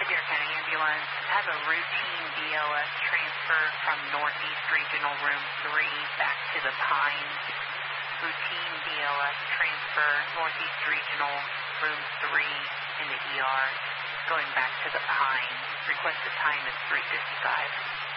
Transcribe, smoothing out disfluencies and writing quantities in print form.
Adair County Ambulance. I have a routine BLS transfer from Northeast Regional Room 3 back to the Pines. Routine BLS transfer, Northeast Regional Room 3 in the ER, going back to the Pines. Requested time is 3:55.